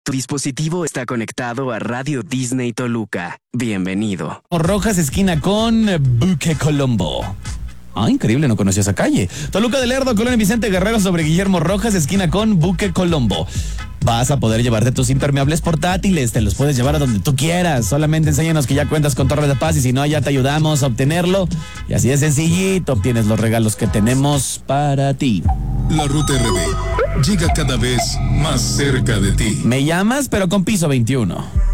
Tu dispositivo está conectado a Radio Disney Toluca. Bienvenido. Rojas, esquina con Buque Colombo. Ah, increíble, no conocía esa calle. Toluca del Lerdo, Colonia Vicente Guerrero, sobre Guillermo Rojas, esquina con Buque Colombo. Vas a poder llevarte tus impermeables portátiles, te los puedes llevar a donde tú quieras. Solamente enséñanos que ya cuentas con Torre de Paz y si no, ya te ayudamos a obtenerlo. Y así de sencillito obtienes los regalos que tenemos para ti. La Ruta RD llega cada vez más cerca de ti. Me llamas, pero con piso 21.